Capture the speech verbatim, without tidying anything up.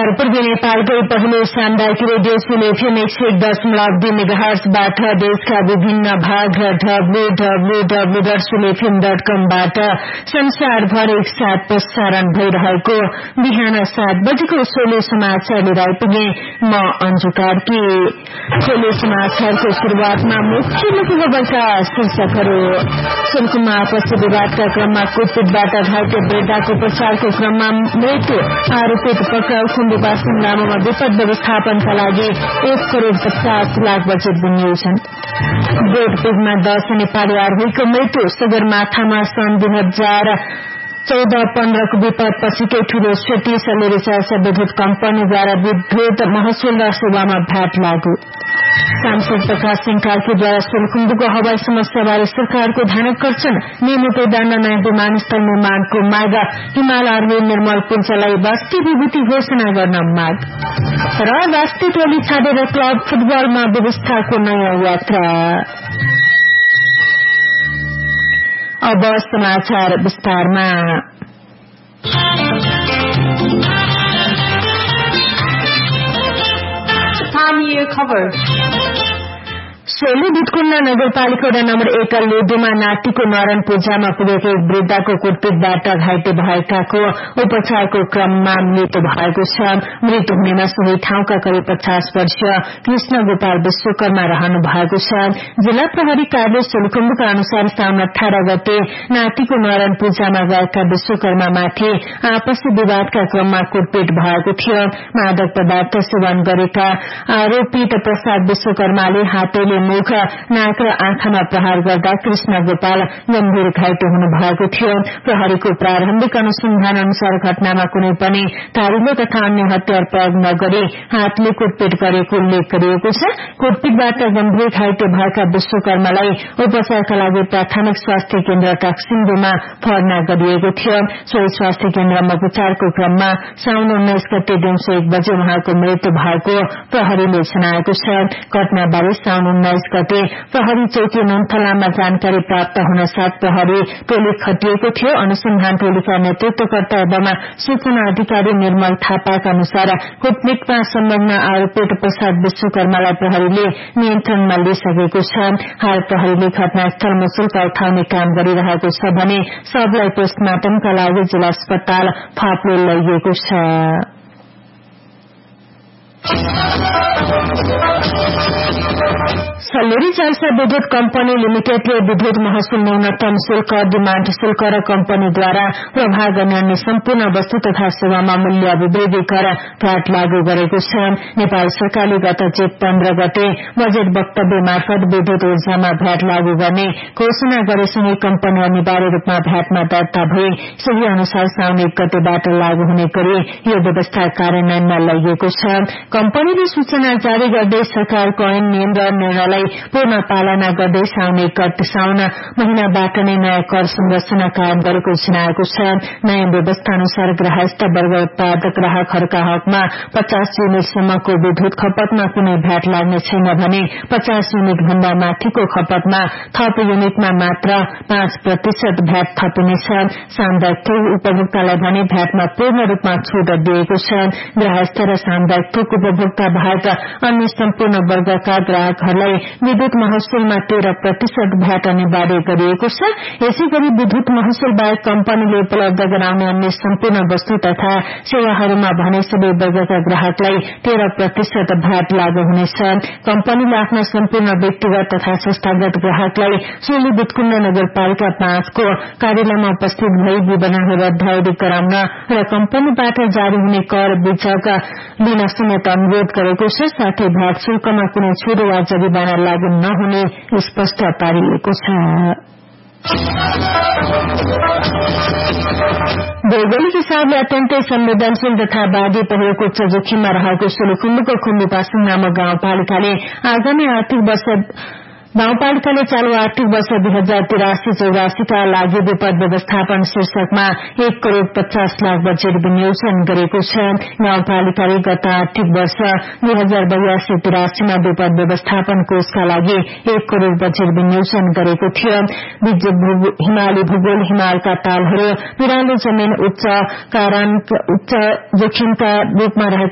पूर्वी नेपालकै पहिलो सामुदायिक रेडियो सुन एफएम एक सय एक दशमलव दुई मेगाहर्जबाट देशका विभिन्न भाग र डब्लु डब्लु डब्लु डट सुन एफएम डट कम बाट संसारभर एकसाथ प्रसारण भइरहेको बिहान सात बजेको सोलो समाचार लिएर आइपुगे म अन्जु कार्की। सोलो समाचारको शुरूआतमा मुख्य खबरका शीर्षकहरू। सुनकुमा आपसी विवादका क्रममा कुटपिटबाट घाइते वृद्धाको उपचारको क्रममा मृत्यु, आरोपित पक्राउ। खुम्बुपासन लामोमा विपद व्यवस्थापनका लागि एक करोड़ पचास लाख बजेट विनियोजन। बोटपुरमा दश नेपाली आरोहीको मृत्यु। सगरमाथामा सन् दुई हजार चौध पन्ध्रको विपदपछिकै ठूलो क्षति। सलेरी चारसा विद्युत कम्पनीद्वारा विद्युत महसुल र सेवामा भ्याट लागू। सांसद प्रकाश सिंह कार्कीद्वारा सोलुखुम्बुको हवाई समस्याबारे सरकारको ध्यानाकर्षण। नियमित दण्ड नयाँ विमानस्थल निर्माणको माग। हिमाल आर्मी निर्मल पुञ्चलाई राष्ट्रिय विभूति घोषणा गर्न माग। र राष्ट्रिय टोली छाडेर क्लब फुटबलमा व्यवस्थाको नयाँ यात्रा। अब समाचार विस्तारमा। स्थानीय खबर। सोलु भिटकुण्ड नगरपालिका वडा नम्बर एक लोधोमा नातिको नरण पूजामा पुगेको एक वृद्धाको कुटपिटबाट घाइते भएकाको उपचारको क्रममा मृत्यु भएको छ। मृत्यु हुनेमा सोही ठाउँका करिब पचास वर्षीय कृष्ण गोपाल विश्वकर्मा रहनु भएको छ। जिल्ला प्रहरी कार्यालय सोलुखुम्बुका अनुसार साउन अठार गते नातिको नरण पूजामा गएका विश्वकर्मामाथि आपसी विवादका क्रममा कुटपिट भएको थियो। मादक पदार्थ सेवन गरेका आरोपित प्रसाद विश्वकर्माले हातैले मुख, नाक र आँखामा प्रहार गर्दा कृष्ण गोपाल गम्भीर घाइते हुनु भएको थियो। प्रहरीको प्रारम्भिक अनुसन्धान अनुसार घटनामा कुनै पनि धारिलो तथा अन्य हतियार प्रयोग नगरी हातले कुटपिट गरेको उल्लेख गरिएको छ। कुटपिटबाट गम्भीर घाइते भएका विश्वकर्मालाई उपचारका लागि प्राथमिक स्वास्थ्य केन्द्र टाक्सिङमा भर्ना गरिएको थियो। सोही स्वास्थ्य केन्द्रमा उपचारको क्रममा साउन उन्नाइस गते दिउँसो एक बजे उहाँको मृत्यु भएको प्रहरीले जनाएको छ। घटनाबारे साउन उन्नाइस गते प्रहरी चौकी नुनथलामा जानकारी प्राप्त हुन साथ प्रहरी टोली खटिएको थियो। अनुसन्धान टोलीका नेतृत्वकर्ता एवं सूचना अधिकारी निर्मल थापाका अनुसार कुटपिटमा संलग्न आरोपित प्रसाद विश्वकर्मालाई प्रहरीले नियन्त्रणमा लिइसकेको छ। हाल प्रहरीले घटनास्थलमा शुल्क उठाउने काम गरिरहेको छ भने सबलाई पोस्टमार्टमका लागि जिल्ला अस्पताल फाप्लो लैएको छ। सलेरी चारसा विद्युत कम्पनी लिमिटेडले विद्युत महसुल न्यूनतम शुल्क, डिमाण्ड शुल्क र कम्पनीद्वारा प्रभाव गर्ने अन्य सम्पूर्ण वस्तु तथा सेवामा मूल्य अभिवृद्धि कर भ्याट लागू गरेको छ। नेपाल सरकारले गत जेठ पन्ध्र गते बजेट वक्तव्य मार्फत विद्युत ऊर्जामा भ्याट लागू गर्ने घोषणा गरेसँगै कम्पनी अनिवार्य रूपमा भ्याटमा दर्ता भए सोही अनुसार साउन एक गतेबाट लागू हुने गरी यो व्यवस्था कार्यान्वयनमा लैएको छ। कम्पनीले सूचना जारी गर्दै सरकारको ऐन नियम र निर्णयलाई पूर्ण पालना गर्दै साउन एक गते साउन महिनाबाट नै नयाँ कर संरचना कायम गरेको जनाएको छ। नयाँ व्यवस्था अनुसार ग्राहस्थ वर्ग उत्पादक ग्राहकहरूका हकमा पचास युनिटसम्मको विद्युत खपतमा कुनै भ्याट लाग्ने छैन भने पचास युनिट भन्दा माथिको खपतमा थप युनिटमा मात्र पाँच प्रतिशत भ्याट थपिनेछ। सामुदायिक थोक उपभोक्तालाई भने भ्याटमा पूर्ण रूपमा छूट दिएको छ। ग्राहस्थ र सामुदायिक थोक उपभोक्ता बाहेक अन्य सम्पूर्ण वर्गका ग्राहकहरूलाई विद्युत महसुलमा तेह्र प्रतिशत भ्याट अनिवार्य गरिएको छ। यसै गरी विद्युत महसुल बाहेक कम्पनीले उपलब्ध गराउने अन्य सम्पूर्ण वस्तु तथा सेवाहरूमा भने सबै वर्गका ग्राहकलाई तेह्र प्रतिशत भ्याट लागू हुनेछ। कम्पनीले आफ्ना सम्पूर्ण व्यक्तिगत तथा संस्थागत ग्राहकलाई सोलु भिटकुण्ड नगरपालिका पाँचको कार्यालयमा उपस्थित भई विवरणहरू अध्यावधि गराउन र कम्पनीबाट जारी हुने कर विचक लिन समेत अनुरोध गरेको छ। साथै भ्याट शुल्कमा कुनै छुट वा जरिवाना लागू नहुने स्पष्ट पारिएको छ। भौगोलिक हिसाबले अत्यन्तै संवेदनशील तथा बाढ़ी पहिरोको उच्च जोखिममा रहेको सोलुखुम्बुको खुम्बुपासन नामक गाउँपालिकाले आगामी आर्थिक वर्ष गाउँपालिकाले चालू आर्थिक वर्ष दुई हजार तिरासी चौरासीका लागि विपद व्यवस्थापन शीर्षकमा एक करोड़ पचास लाख बजेट विनियोजन गरेको छ। गाउँपालिकाले गत आर्थिक वर्ष दुई हजार बयासी तिरासीमा विपद व्यवस्थापन कोषका लागि एक करोड़ बजेट विनियोजन गरेको थियो। हिमाली भूगोल, हिमालका तालहरू, पिरालो जमीन, उच्च कारण उच्च जोखिमका रूपमा रहेका